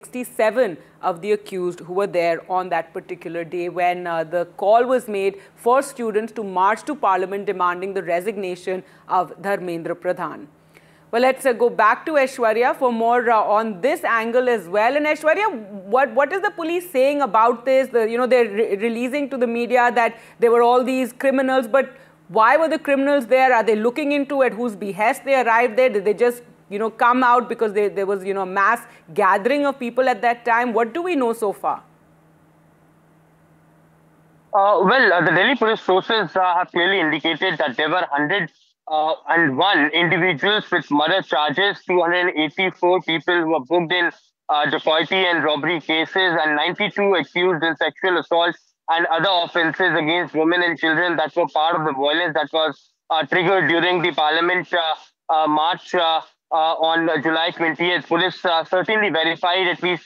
67 of the accused who were there on that particular day when the call was made for students to march to Parliament demanding the resignation of Dharmendra Pradhan. Well, let's go back to Aishwarya for more on this angle as well. And Aishwarya, what is the police saying about this? They're releasing to the media that there were all these criminals, but why were the criminals there? Are they looking into at whose behest they arrived there? Did they just come out because there was, a mass gathering of people at that time? What do we know so far? The Delhi police sources have clearly indicated that there were 101 individuals with murder charges, 284 people who were booked in dacoity and robbery cases, and 92 accused in sexual assault and other offences against women and children that were part of the violence that was triggered during the Parliament march on July 20th. Police certainly verified at least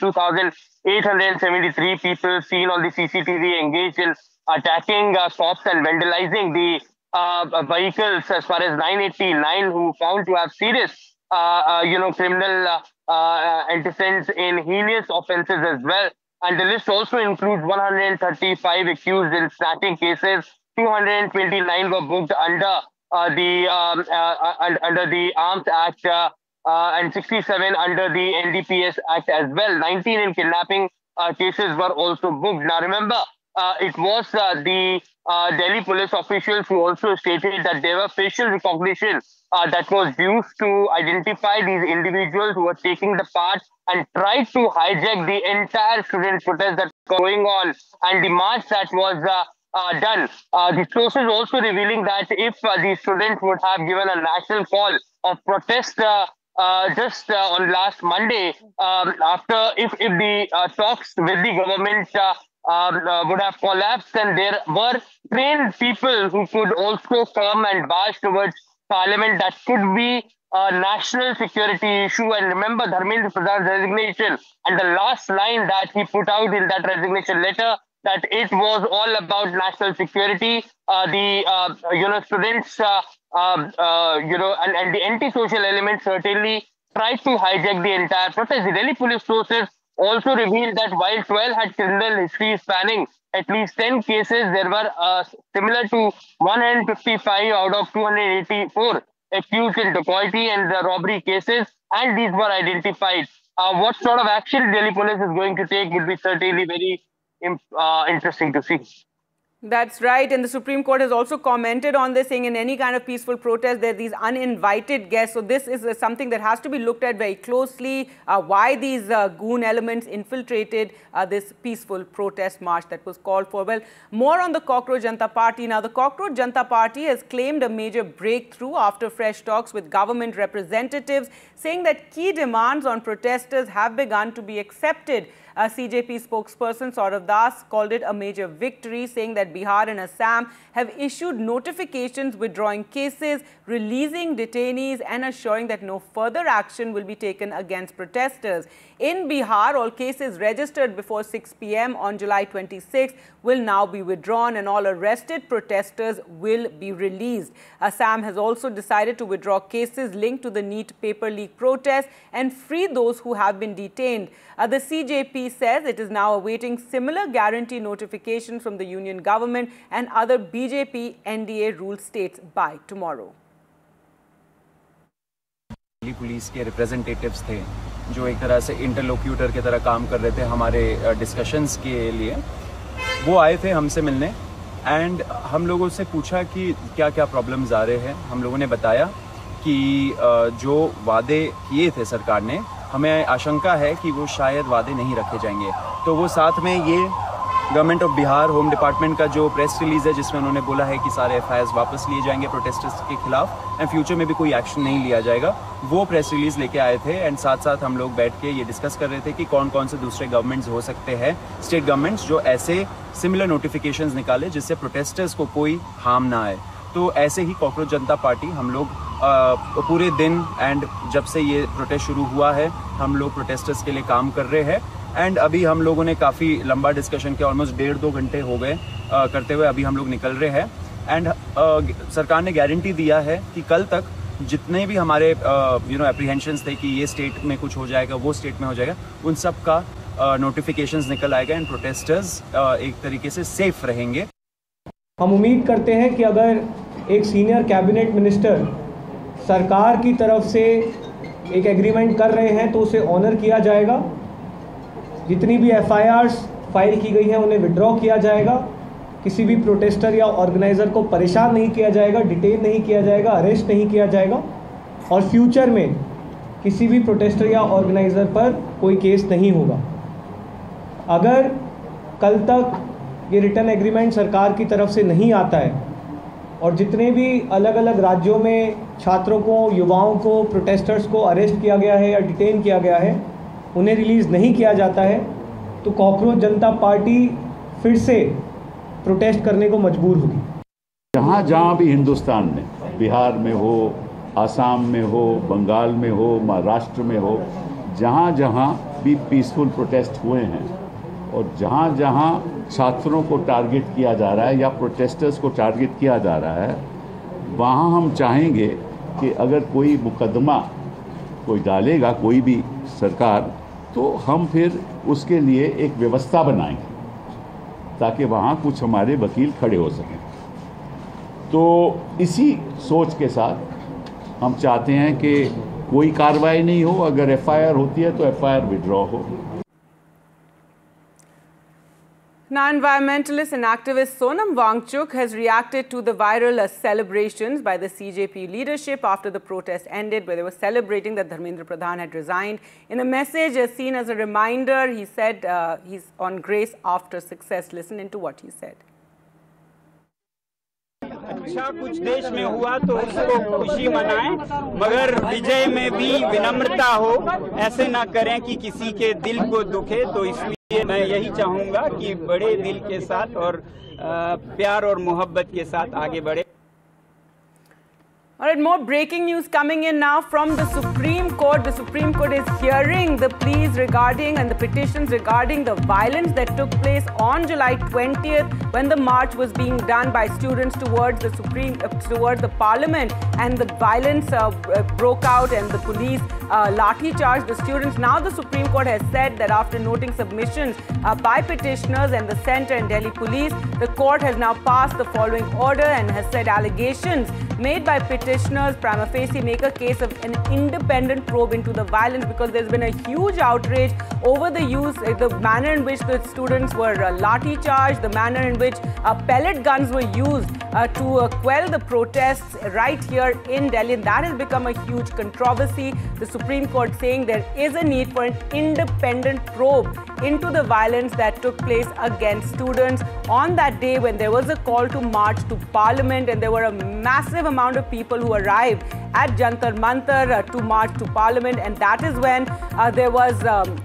2,873 people seen on the CCTV engaged in attacking shops and vandalizing the vehicles, as far as 989 who found to have serious, criminal antecedents in heinous offences as well. And the list also includes 135 accused in snatching cases, 229 were booked under the Arms Act and 67 under the NDPS Act as well. 19 in kidnapping cases were also booked. Now remember, it was the Delhi police officials who also stated that there were facial recognition that was used to identify these individuals who were taking the part and tried to hijack the entire student protest that was going on and the march that was done. The sources also revealing that if the students would have given a national call of protest just on last Monday, if the talks with the government would have collapsed, and there were trained people who could also come and march towards Parliament, that could be a national security issue. And remember Dharmendra Pradhan's resignation and the last line that he put out in that resignation letter, that it was all about national security. Students, and the anti-social element certainly tried to hijack the entire protest. The Delhi police sources also revealed that while 12 had criminal history spanning at least 10 cases, there were similar to 155 out of 284 accused in dacoity and robbery cases, and these were identified. What sort of action Delhi police is going to take will be certainly very interesting to see. That's right. And the Supreme Court has also commented on this, saying in any kind of peaceful protest, there are these uninvited guests. So this is something that has to be looked at very closely. Why these goon elements infiltrated this peaceful protest march that was called for. Well, more on the Cockroach Janata Party. Now, the Cockroach Janata Party has claimed a major breakthrough after fresh talks with government representatives, saying that key demands on protesters have begun to be accepted. CJP spokesperson Saurav Das called it a major victory, saying that Bihar and Assam have issued notifications withdrawing cases, releasing detainees and assuring that no further action will be taken against protesters. In Bihar, all cases registered before 6 p.m. on July 26 will now be withdrawn and all arrested protesters will be released. Assam has also decided to withdraw cases linked to the NEET paper leak protest and free those who have been detained. The CJP says it is now awaiting similar guarantee notification from the union government and other BJP NDA ruled states by tomorrow. Police के representatives थे जो एक तरह से interlocutor की तरह काम कर रहे थे हमारे डिस्कशंस के लिए, वो आए थे हमसे मिलने एंड हम लोगों से पूछा कि क्या क्या प्रॉब्लम्स आ रहे हैं. हम लोगों ने बताया कि जो वादे किए थे सरकार ने, हमें आशंका है कि वो शायद वादे नहीं रखे जाएंगे. तो वो साथ में ये government of Bihar home department का जो प्रेस रिलीज है जिसमें उन्होंने बोला है कि सारे एफआईआर वापस लिए जाएंगे प्रोटेस्टर्स के खिलाफ एंड फ्यूचर में भी कोई एक्शन नहीं लिया जाएगा, वो प्रेस रिलीज लेके आए थे. एंड साथ साथ हम लोग बैठ के ये डिस्कस कर रहे थे कि कौन कौन से दूसरे गवर्नमेंट्स हो सकते हैं, स्टेट गवर्नमेंट्स, जो ऐसे सिमिलर नोटिफिकेशंस निकाले जिससे प्रोटेस्टर्स को कोई हार्म ना आए. तो ऐसे ही कॉकरोच जनता पार्टी हम लोग पूरे दिन एंड जब से ये प्रोटेस्ट शुरू हुआ है हम लोग प्रोटेस्टर्स के लिए काम कर रहे हैं. एंड अभी हम लोगों ने काफ़ी लंबा डिस्कशन किया, ऑलमोस्ट 1.5-2 घंटे हो गए करते हुए. अभी हम लोग निकल रहे हैं एंड सरकार ने गारंटी दिया है कि कल तक जितने भी हमारे एप्रीहेंशंस थे कि ये स्टेट में कुछ हो जाएगा, वो स्टेट में हो जाएगा, उन सब का नोटिफिकेशंस निकल आएगा एंड प्रोटेस्टर्स एक तरीके से सेफ रहेंगे। हम उम्मीद करते हैं कि अगर एक सीनियर कैबिनेट मिनिस्टर सरकार की तरफ से एक एग्रीमेंट कर रहे हैं तो उसे ऑनर किया जाएगा। जितनी भी FIRs फाइल की गई हैं उन्हें विड्रॉ किया जाएगा। किसी भी प्रोटेस्टर या ऑर्गेनाइज़र को परेशान नहीं किया जाएगा, डिटेन नहीं किया जाएगा, अरेस्ट नहीं किया जाएगा और फ्यूचर में किसी भी प्रोटेस्टर या ऑर्गेनाइज़र पर कोई केस नहीं होगा। अगर कल तक ये रिटर्न एग्रीमेंट सरकार की तरफ से नहीं आता है और जितने भी अलग अलग राज्यों में छात्रों को, युवाओं को, प्रोटेस्टर्स को अरेस्ट किया गया है या डिटेन किया गया है, उन्हें रिलीज़ नहीं किया जाता है तो कॉकरोच जनता पार्टी फिर से प्रोटेस्ट करने को मजबूर होगी। जहाँ जहाँ भी हिंदुस्तान में, बिहार में हो, आसाम में हो, बंगाल में हो, महाराष्ट्र में हो, जहाँ जहाँ भी पीसफुल प्रोटेस्ट हुए हैं और जहाँ जहाँ छात्रों को टारगेट किया जा रहा है या प्रोटेस्टर्स को टारगेट किया जा रहा है, वहाँ हम चाहेंगे कि अगर कोई मुकदमा कोई डालेगा कोई भी सरकार, तो हम फिर उसके लिए एक व्यवस्था बनाएंगे ताकि वहाँ कुछ हमारे वकील खड़े हो सकें। तो इसी सोच के साथ हम चाहते हैं कि कोई कार्रवाई नहीं हो, अगर FIR होती है तो FIR विड्रॉ हो। Now, environmentalist and activist Sonam Wangchuk has reacted to the viral celebrations by the CJP leadership after the protest ended, where they were celebrating that Dharmendra Pradhan had resigned. In a message seen as a reminder, he said he's on grace after success. Listen into what he said. अच्छा कुछ देश में हुआ तो उसको खुशी मनाएं, मगर विजय में भी विनम्रता हो, ऐसे ना करें कि किसी के दिल को दुखे। तो इसलिए मैं यही चाहूंगा कि बड़े दिल के साथ और प्यार और मोहब्बत के साथ आगे बढ़े। All right, more breaking news coming in now from the Supreme Court. The Supreme Court is hearing the pleas regarding and the petitions regarding the violence that took place on July 20th when the march was being done by students towards the Parliament, and the violence broke out and the police lathi charged the students. Now the Supreme Court has said that after noting submissions by petitioners and the Centre and Delhi Police, the court has now passed the following order and has said allegations made by petitioners prima facie make a case of an independent probe into the violence, because there's been a huge outrage over the manner in which the students were lathi charged, the manner in which pellet guns were used to quell the protests right here in Delhi, and that has become a huge controversy. The Supreme Court saying there is a need for an independent probe into the violence that took place against students on that day when there was a call to march to Parliament, and there were a massive amount of people who arrived at Jantar Mantar to march to Parliament, and that is when there was,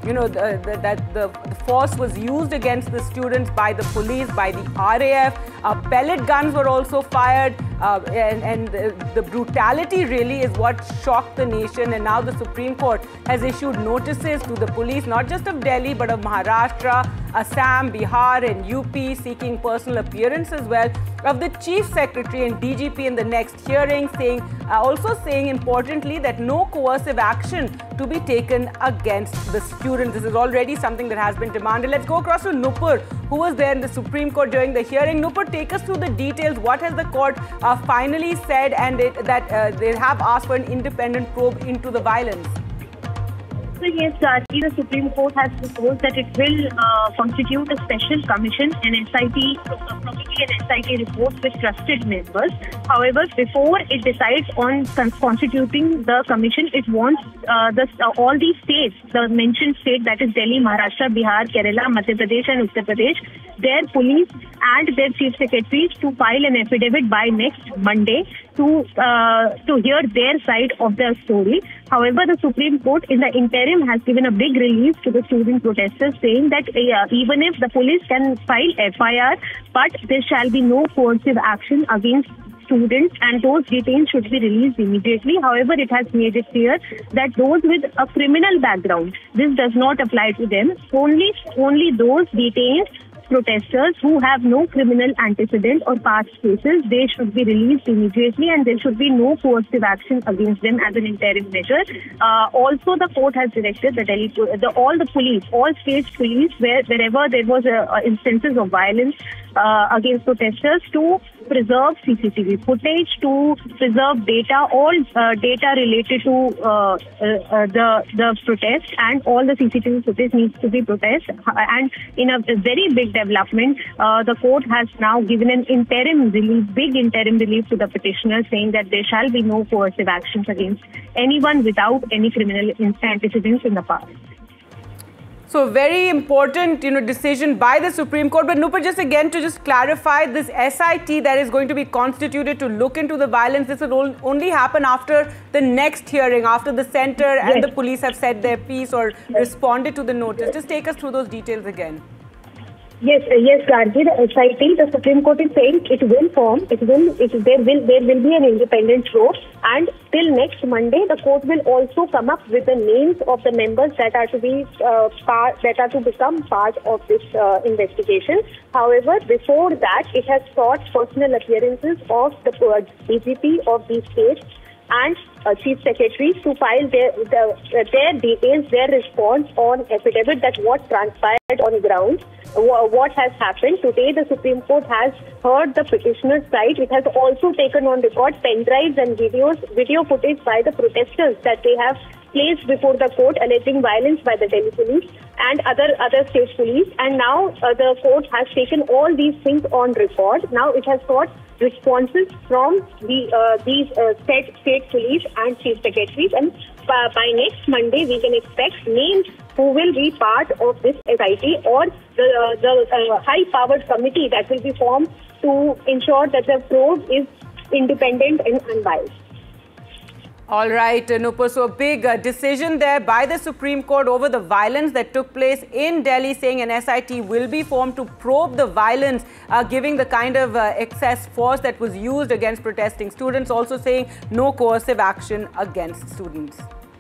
the force was used against the students by the police, by the RAF. Pellet guns were also fired, and the brutality really is what shocked the nation. And now the Supreme Court has issued notices to the police, not just of Delhi, but of Maharashtra, Assam, Bihar and UP, seeking personal appearance as well of the Chief Secretary and DGP in the next hearing, also saying importantly that no coercive action to be taken against the students. This is already something that has been demanded. Let's go across to Nupur, who was there in the Supreme Court during the hearing. Nupur, take us through the details. What has the court finally said, and that they have asked for an independent probe into the violence? So yes, the Supreme Court has proposed that it will constitute a special commission, probably an SIT report with trusted members. However, before it decides on constituting the commission, it wants all these states, the mentioned state, that is Delhi, Maharashtra, Bihar, Kerala, Madhya Pradesh and Uttar Pradesh, their police and their chief secretaries to file an affidavit by next Monday to hear their side of the story. However, the Supreme Court in the interim has given a big release to the student protesters, saying that even if the police can file FIR, but there shall be no coercive action against students, and those detained should be released immediately. However, it has made it clear that those with a criminal background, this does not apply to them. Only those detained protesters who have no criminal antecedent or past cases, they should be released immediately and there should be no coercive action against them as an interim measure. Also, the court has directed all the police, all state police, wherever there was instances of violence against protesters, to preserve CCTV footage, to preserve data, all data related to the protest, and all the CCTV footage needs to be protest. And in a very big development, the court has now given an interim relief, big interim relief to the petitioners, saying that there shall be no coercive actions against anyone without any criminal antecedents in the past. So very important, decision by the Supreme Court. But Nupur, just again to just clarify, this SIT that is going to be constituted to look into the violence, this will only happen after the next hearing, after the centre and the police have said their piece or responded to the notice. Just take us through those details again. Yes, Gargi, the SIT, the Supreme Court is saying it will form, there will be an independent probe, and till next Monday, the court will also come up with the names of the members that are to become part of this investigation. However, before that, it has sought personal appearances of the DGP of these states and chief secretaries to file their details, their response on affidavit, that what transpired on ground, what has happened. Today, the Supreme Court has heard the petitioner's side. It has also taken on record pen drives and video footage by the protesters that they have placed before the court, alleging violence by the Delhi police and other state police. And now the court has taken all these things on record. Now it has got responses from these state police and chief secretaries, and by next Monday we can expect names who will be part of this SIT or the high-powered committee that will be formed to ensure that the probe is independent and unbiased. All right, Nupur, so a big decision there by the Supreme Court over the violence that took place in Delhi, saying an SIT will be formed to probe the violence, giving the kind of excess force that was used against protesting students, also saying no coercive action against students.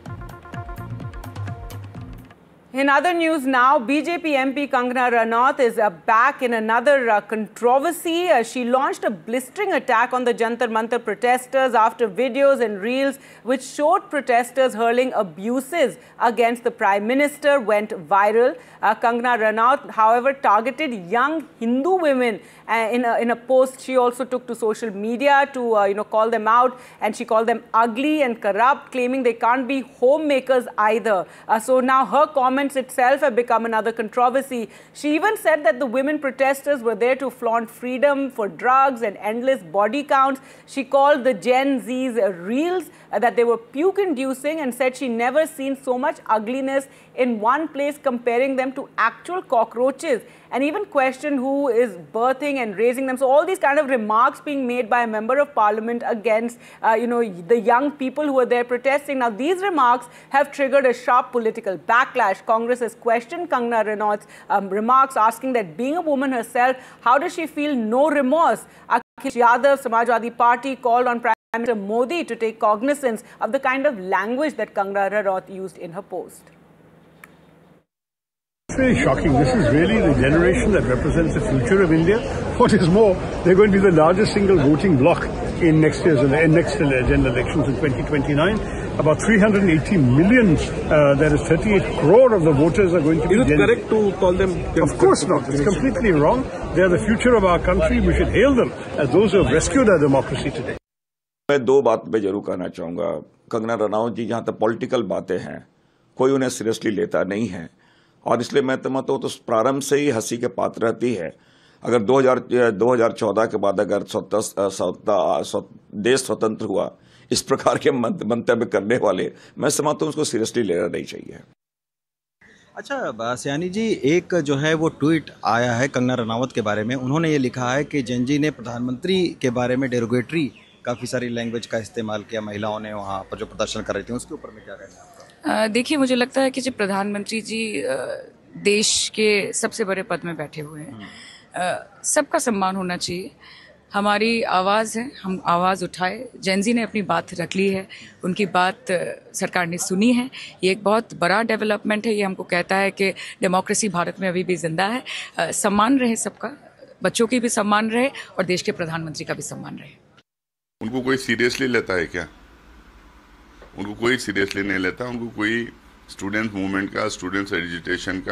In other news now, BJP MP Kangana Ranaut is back in another controversy. She launched a blistering attack on the Jantar Mantar protesters after videos and reels which showed protesters hurling abuses against the Prime Minister went viral. Kangana Ranaut, however, targeted young Hindu women in a post she also took to social media to call them out, and she called them ugly and corrupt, claiming they can't be homemakers either. So now her comments itself have become another controversy. She even said that the women protesters were there to flaunt freedom for drugs and endless body counts. She called the Gen Z's reels that they were puke-inducing, and said she never seen so much ugliness in one place, comparing them to actual cockroaches, and even questioned who is birthing and raising them. So all these kind of remarks being made by a member of parliament against, the young people who were there protesting. Now, these remarks have triggered a sharp political backlash. Congress has questioned Kangana Ranaut's remarks, asking that being a woman herself, how does she feel no remorse? Akhilesh Yadav, Samajwadi Party, called on Prime Minister Modi to take cognizance of the kind of language that Kangana Ranaut used in her post. It's very shocking. This is really the generation that represents the future of India. What is more, they're going to be the largest single voting bloc in next general elections in 2029. About 380 million, that is 38 crore of the voters are going to be... Is it correct to call them... Of course not. It's completely wrong. They are the future of our country. We should hail them as those who have rescued our democracy today. मैं दो बात पे जरूर कहना चाहूँगा। कंगना रनावत जी जहाँ तक political बातें हैं, कोई उन्हें सीरियसली लेता नहीं है, और इसलिए मैं तो मतलब तो प्रारंभ से ही हंसी के पात्र रहती है। अगर 2014 के बाद अगर देश स्वतंत्र हुआ, इस प्रकार के मंतव्य करने वाले, मैं समझता हूँ उसको सीरियसली लेना नहीं चाहिए। अच्छा सयानी जी, एक जो है वो ट्वीट आया है कंगना रनावत के बारे में। उन्होंने ये लिखा है कि जेन जी ने प्रधानमंत्री के बारे में डेरोगेटरी काफ़ी सारी लैंग्वेज का इस्तेमाल किया, महिलाओं ने वहाँ पर जो प्रदर्शन कर रही थी, उसके ऊपर में क्या कहना है आपका? देखिए, मुझे लगता है कि जब प्रधानमंत्री जी देश के सबसे बड़े पद में बैठे हुए हैं, सबका सम्मान होना चाहिए। हमारी आवाज़ है, हम आवाज़ उठाए। जेनजी ने अपनी बात रख ली है, उनकी बात सरकार ने सुनी है। ये एक बहुत बड़ा डेवलपमेंट है। ये हमको कहता है कि डेमोक्रेसी भारत में अभी भी जिंदा है। सम्मान रहे सबका, बच्चों की भी सम्मान रहे और देश के प्रधानमंत्री का भी सम्मान रहे। उनको कोई सीरियसली लेता है क्या? उनको कोई सीरियसली नहीं लेता। उनको कोई स्टूडेंट मूवमेंट का, स्टूडेंट्स एजिटेशन का